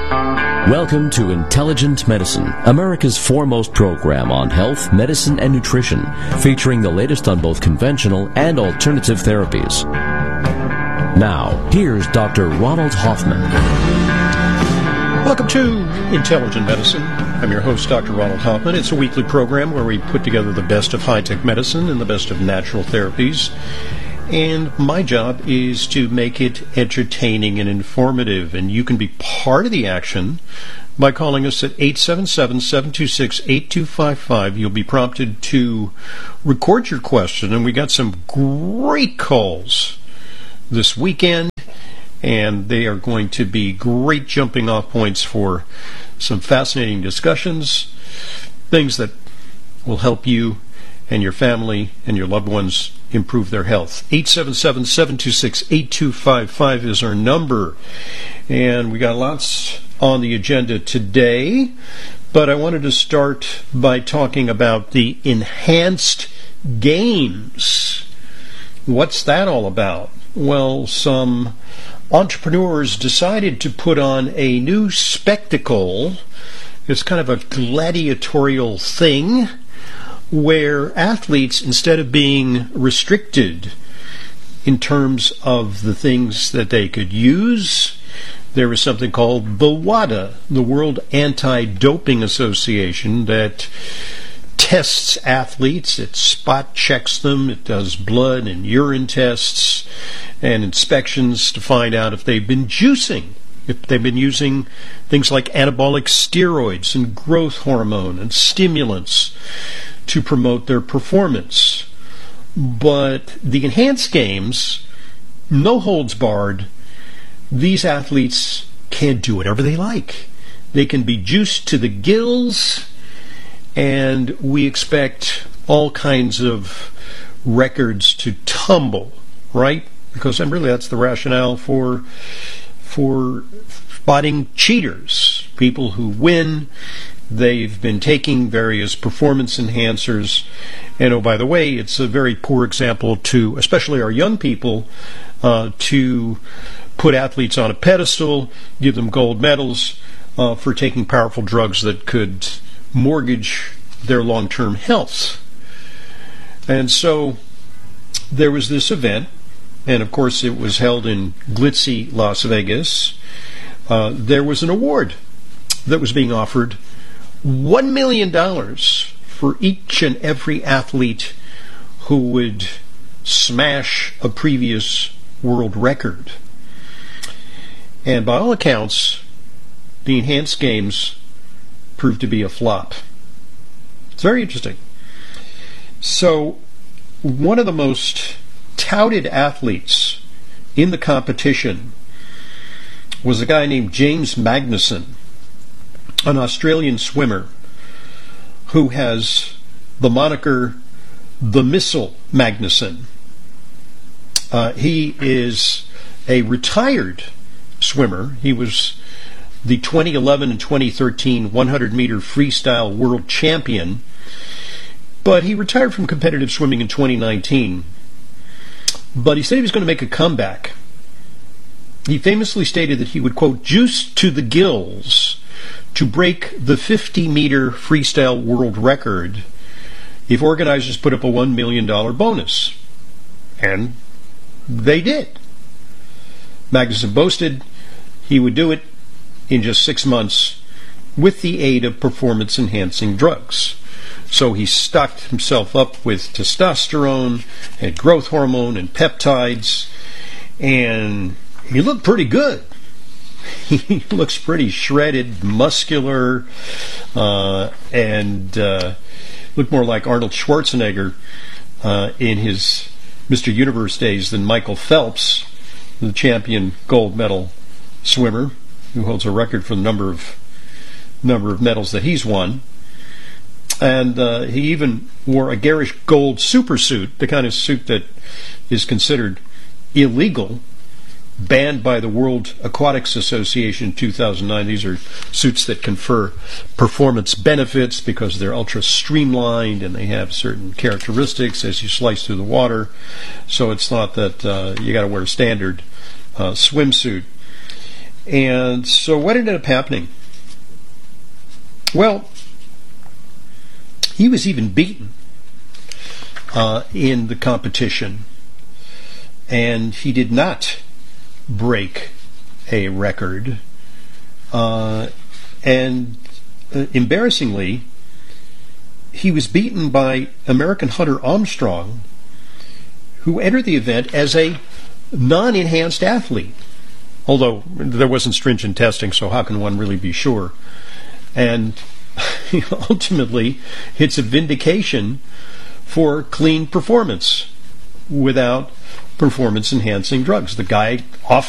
Welcome to Intelligent Medicine, America's foremost program on health, medicine, and nutrition, featuring the latest on both conventional and alternative therapies. Now, here's Dr. Ronald Hoffman. Welcome to Intelligent Medicine. I'm your host, Dr. Ronald Hoffman. It's a weekly program where we put together the best of high-tech medicine and the best of natural therapies. And my job is to make it entertaining and informative. And you can be part of the action by calling us at 877-726-8255. You'll be prompted to record your question. And we got some great calls this weekend. And they are going to be great jumping off points for some fascinating discussions, things that will help you and your family and your loved ones improve their health. 877-726-8255 is our number. And we got lots on the agenda today, but I wanted to start by talking about the enhanced games. What's that all about? Well, some entrepreneurs decided to put on a new spectacle. It's kind of a gladiatorial thing where athletes, instead of being restricted in terms of the things that they could use, there was something called the WADA, the World Anti-Doping Association, that tests athletes. It spot checks them. It does blood and urine tests and inspections to find out if they've been juicing, if they've been using things like anabolic steroids and growth hormone and stimulants to promote their performance. But the enhanced games, no holds barred, these athletes can do whatever they like. They can be juiced to the gills, and we expect all kinds of records to tumble, right? Because really that's the rationale for spotting cheaters, people who win. They've been taking various performance enhancers, and oh, by the way, it's a very poor example to, especially our young people, to put athletes on a pedestal, give them gold medals for taking powerful drugs that could mortgage their long-term health. And so there was this event, and of course it was held in glitzy Las Vegas. There was an award that was being offered, $1 million for each and every athlete who would smash a previous world record. And by all accounts, the enhanced games proved to be a flop. It's very interesting. So, one of the most touted athletes in the competition was a guy named James Magnussen, an Australian swimmer who has the moniker the Missile Magnussen. He is a retired swimmer. He was the 2011 and 2013 100-meter freestyle world champion, but he retired from competitive swimming in 2019. But he said he was going to make a comeback. He famously stated that he would, quote, juice to the gills to break the 50-meter freestyle world record if organizers put up a $1 million bonus. And they did. Magnussen boasted he would do it in just 6 months with the aid of performance-enhancing drugs. So he stocked himself up with testosterone and growth hormone and peptides, and he looked pretty good. He looks pretty shredded, muscular, and looked more like Arnold Schwarzenegger in his Mr. Universe days than Michael Phelps, the champion gold medal swimmer, who holds a record for the number of medals that he's won. And he even wore a garish gold supersuit, the kind of suit that is considered illegal, banned by the World Aquatics Association in 2009. These are suits that confer performance benefits because they're ultra streamlined and they have certain characteristics as you slice through the water. So it's not that you got to wear a standard swimsuit. And so what ended up happening? Well, he was even beaten in the competition, and he did not break a record. And embarrassingly, he was beaten by American Hunter Armstrong, who entered the event as a non-enhanced athlete. Although there wasn't stringent testing, so how can one really be sure? And ultimately, it's a vindication for clean performance without performance-enhancing drugs. The guy off